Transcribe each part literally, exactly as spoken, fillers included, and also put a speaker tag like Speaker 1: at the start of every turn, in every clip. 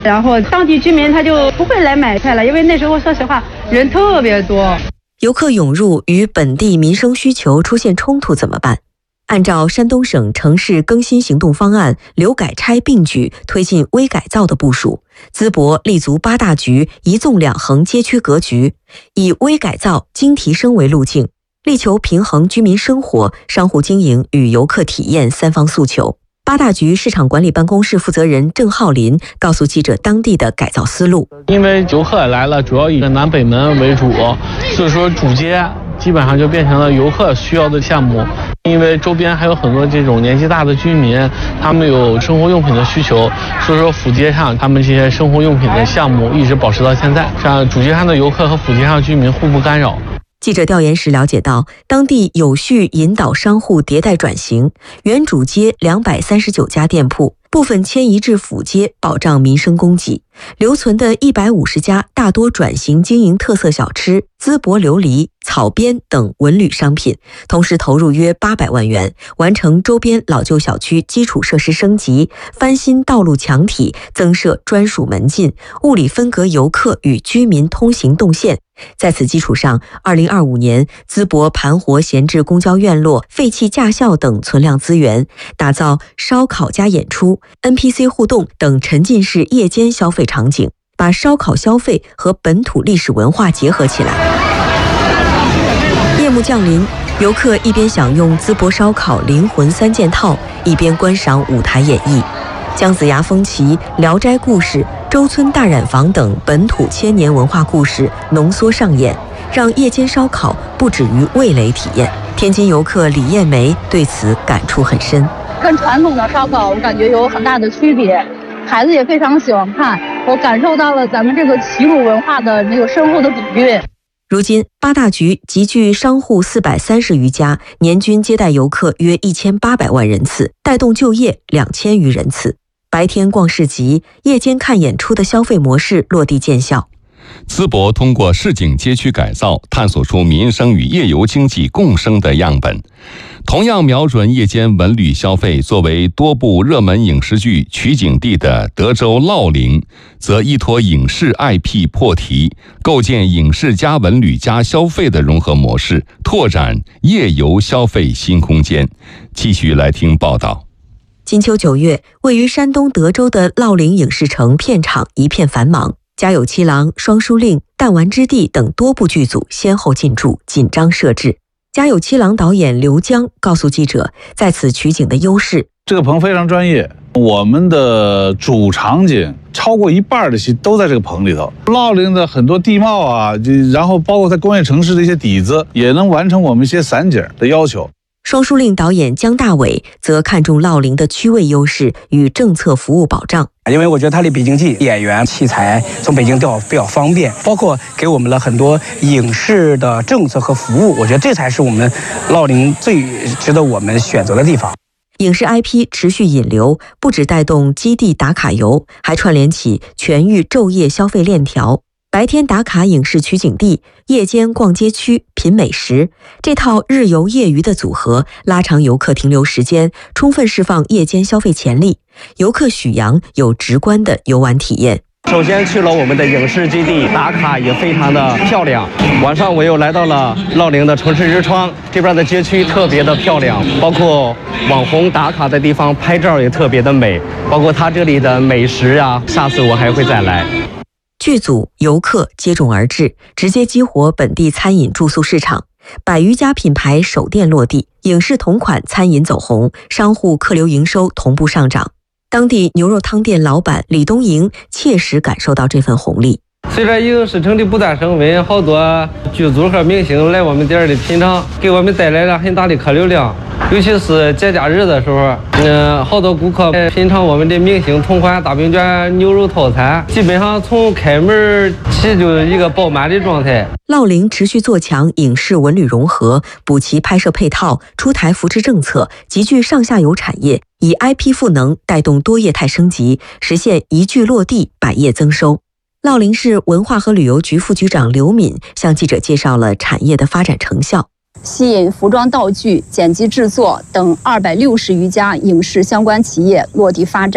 Speaker 1: 然后当地居民他就不会来买菜了，因为那时候说实话人特别多。
Speaker 2: 游客涌入与本地民生需求出现冲突怎么办？按照山东省城市更新行动方案，留改拆并举推进微改造的部署，淄博立足八大局一纵两横街区格局，以微改造、精提升为路径，力求平衡居民生活、商户经营与游客体验三方诉求。八大局市场管理办公室负责人郑浩林告诉记者当地的改造思路。
Speaker 3: 因为游客来了，主要以南北门为主，所以说主街基本上就变成了游客需要的项目。因为周边还有很多这种年纪大的居民，他们有生活用品的需求，所以说辅街上他们这些生活用品的项目一直保持到现在，让主街上的游客和辅街上居民互不干扰。
Speaker 2: 记者调研时了解到，当地有序引导商户迭代转型，原主街两百三十九家店铺部分迁移至辅街，保障民生供给。留存的一百五十家大多转型经营特色小吃、淄博琉璃、草编等文旅商品，同时投入约八百万元，完成周边老旧小区基础设施升级，翻新道路墙体，增设专属门禁，物理分隔游客与居民通行动线。在此基础上，二零二五年淄博盘活闲置公交院落、废弃驾校等存量资源，打造烧烤加演出、N P C 互动等沉浸式夜间消费场景，把烧烤消费和本土历史文化结合起来。夜幕降临，游客一边享用淄博烧烤灵魂三件套，一边观赏舞台演绎。姜子牙风旗、聊斋故事、周村大染坊等本土千年文化故事浓缩上演，让夜间烧烤不止于味蕾体验。天津游客李艳梅对此感触很深。
Speaker 4: 跟传统的烧烤我感觉有很大的区别，孩子也非常喜欢看，我感受到了咱们这个齐鲁文化的那个深厚的底蕴。
Speaker 2: 如今八大局集聚商户四百三十余家，年均接待游客约一千八百万人次，带动就业两千余人次。白天逛市集，夜间看演出的消费模式落地见效。
Speaker 5: 淄博通过市井街区改造，探索出民生与夜游经济共生的样本。同样瞄准夜间文旅消费，作为多部热门影视剧取景地的德州乐陵，则依托影视 I P 破题，构建影视加文旅加消费的融合模式，拓展夜游消费新空间。继续来听报道。
Speaker 2: 金秋九月，位于山东德州的乐陵影视城片场一片繁忙，家有七郎、双书令、弹丸之地等多部剧组先后进驻，紧张设置。家有七郎导演刘江告诉记者，在此取景的优势，
Speaker 6: 这个棚非常专业，我们的主场景超过一半的戏都在这个棚里头。乐陵的很多地貌啊，然后包括它工业城市的一些底子，也能完成我们一些散景的要求。
Speaker 2: 双书令导演姜大伟则看重乐陵的区位优势与政策服务保障，
Speaker 7: 因为我觉得它离北京近，演员器材从北京调比较方便，包括给我们了很多影视的政策和服务，我觉得这才是我们乐陵最值得我们选择的地方。
Speaker 2: 影视 I P 持续引流，不只带动基地打卡游，还串联起全域昼夜消费链条。白天打卡影视取景地，夜间逛街区品美食，这套日游夜娱的组合拉长游客停留时间，充分释放夜间消费潜力。游客许阳有直观的游玩体验。
Speaker 8: 首先去了我们的影视基地，打卡也非常的漂亮。晚上我又来到了乐陵的城市之窗，这边的街区特别的漂亮，包括网红打卡的地方拍照也特别的美，包括它这里的美食啊，下次我还会再来。
Speaker 2: 剧组、游客接踵而至，直接激活本地餐饮住宿市场。百余家品牌首店落地，影视同款餐饮走红，商户客流营收同步上涨。当地牛肉汤店老板李东营切实感受到这份红利。
Speaker 8: 随着影视城的不断升温，好多剧组和明星来我们店里品尝，给我们带来了很大的客流量。尤其是节假日的时候，嗯，好多顾客品尝我们的明星同款大饼卷牛肉套餐，基本上从开门起就一个爆满的状态。
Speaker 2: 乐陵持续做强影视文旅融合，补齐拍摄配套，出台扶持政策，集聚上下游产业，以 I P 赋能带动多业态升级，实现一句落地，百业增收。乐陵市文化和旅游局副局长刘敏向记者介绍了产业的发展成效。
Speaker 4: 吸引服装道具、剪辑制作等二百六十余家影视相关企业落地发展，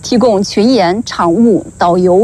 Speaker 9: 提供群演、场务、导游。